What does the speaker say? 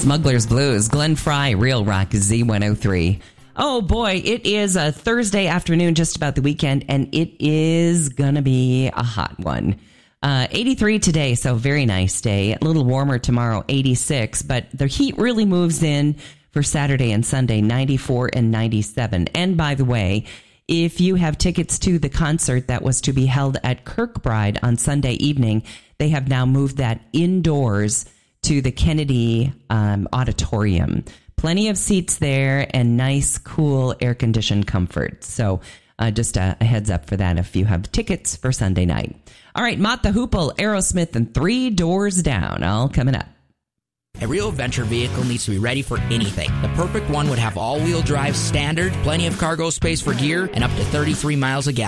Smuggler's Blues, Glenn Fry, Real Rock Z103. Oh boy, it is a Thursday afternoon, just about the weekend, and it is going to be a hot one. 83 today, so very nice day. A little warmer tomorrow, 86, but the heat really moves in for Saturday and Sunday, 94 and 97. And by the way, if you have tickets to the concert that was to be held at Kirkbride on Sunday evening, they have now moved that indoors to the Kennedy Auditorium. Plenty of seats there and nice, cool, air-conditioned comfort. So just a heads up for that if you have tickets for Sunday night. All right, Mott the Hoople, Aerosmith, and Three Doors Down, all coming up. A real adventure vehicle needs to be ready for anything. The perfect one would have all-wheel drive standard, plenty of cargo space for gear, and up to 33 miles a gallon.